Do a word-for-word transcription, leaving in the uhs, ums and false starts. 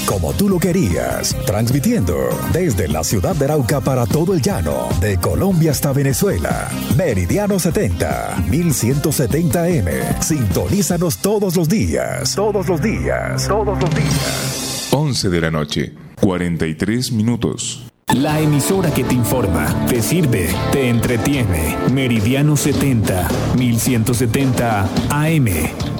como tú lo querías, transmitiendo desde la ciudad de Arauca para todo el llano, de Colombia hasta Venezuela. Meridiano setenta, mil ciento setenta A M. Sintonízanos todos los días, todos los días, todos los días. once de la noche, cuarenta y tres minutos. La emisora que te informa, te sirve, te entretiene. Meridiano setenta, mil ciento setenta A M.